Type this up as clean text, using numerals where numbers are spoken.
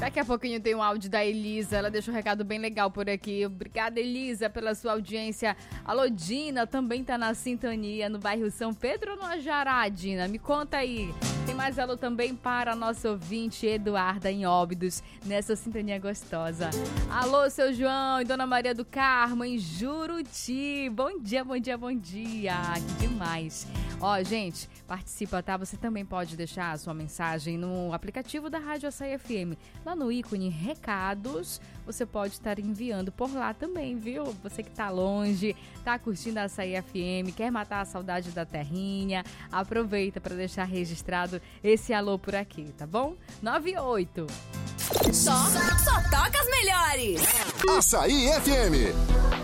Daqui a pouquinho tem um áudio da Elisa, ela deixou um recado bem legal por aqui. Obrigada, Elisa, pela sua audiência. Alô, Dina, também tá na sintonia no bairro São Pedro ou no Ajará, Dina? Me conta aí. Tem mais alô também para a nossa ouvinte Eduarda em Óbidos, nessa sintonia gostosa. Alô, seu João e Dona Maria do Carmo em Juruti. Bom dia, bom dia, bom dia. Que demais. Ó, gente, participa, tá? Você também pode deixar a sua mensagem no aplicativo da Rádio Açaí FM. Lá no ícone Recados, você pode estar enviando por lá também, viu? Você que tá longe, tá curtindo a Açaí FM, quer matar a saudade da terrinha, aproveita para deixar registrado esse alô por aqui, tá bom? 98. Só toca as melhores. Açaí FM.